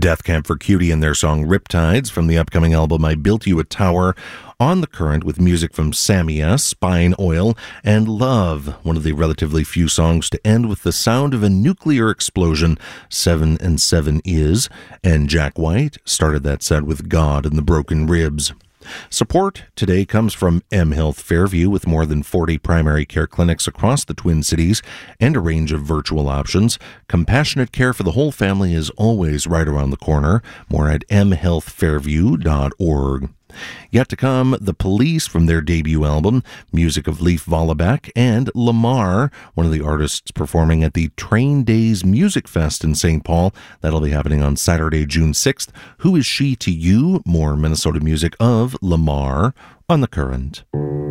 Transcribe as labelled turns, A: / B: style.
A: Death Camp for Cutie and their song Riptides from the upcoming album I Built You a Tower. On the Current with music from Samia, Spine Oil, and Love, one of the relatively few songs to end with the sound of a nuclear explosion. 7 and 7 is, and Jack White started that set with God and the Broken Ribs. Support today comes from mHealth Fairview, with more than 40 primary care clinics across the Twin Cities and a range of virtual options. Compassionate care for the whole family is always right around the corner. More at mhealthfairview.org. Yet to come, The Police from their debut album, music of Leif Vollebæk, and Lamar, one of the artists performing at the Train Days Music Fest in St. Paul. That'll be happening on Saturday, June 6th. Who is she to you? More Minnesota music of Lamar on The Current.